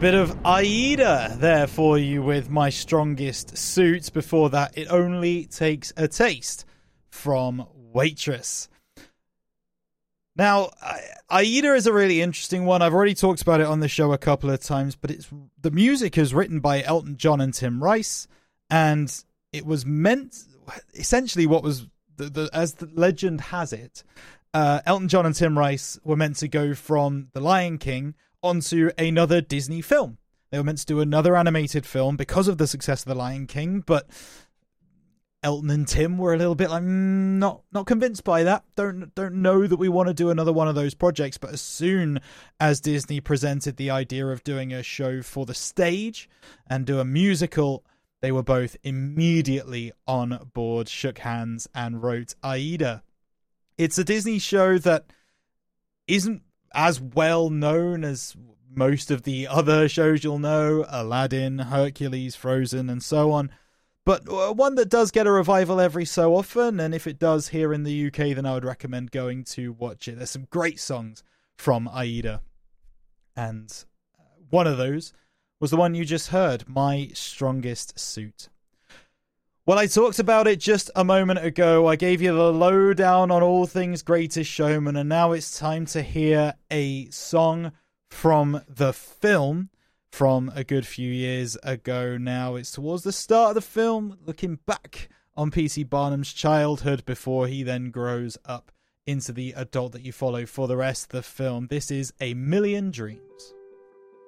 bit of Aida there for you with My Strongest Suit. Before that, It Only Takes a Taste from Waitress. Now, Aida is a really interesting one. I've already talked about it on the show a couple of times, but the music is written by Elton John and Tim Rice, and it was meant, essentially what was, as the legend has it, Elton John and Tim Rice were meant to go from The Lion King onto another Disney film. They were meant to do another animated film because of the success of The Lion King, but Elton and Tim were a little bit like, not convinced by that. Don't know that we want to do another one of those projects. But as soon as Disney presented the idea of doing a show for the stage and do a musical, they were both immediately on board, shook hands, and wrote Aida. It's a Disney show that isn't as well known as most of the other shows you'll know, Aladdin, Hercules, Frozen, and so on. But one that does get a revival every so often, and if it does here in the UK, then I would recommend going to watch it. There's some great songs from Aida. And one of those was the one you just heard, My Strongest Suit. Well, I talked about it just a moment ago. I gave you the lowdown on all things Greatest Showman, and now it's time to hear a song from the film from a good few years ago now. It's towards the start of the film, looking back on P.T. Barnum's childhood before he then grows up into the adult that you follow for the rest of the film. This is A Million Dreams.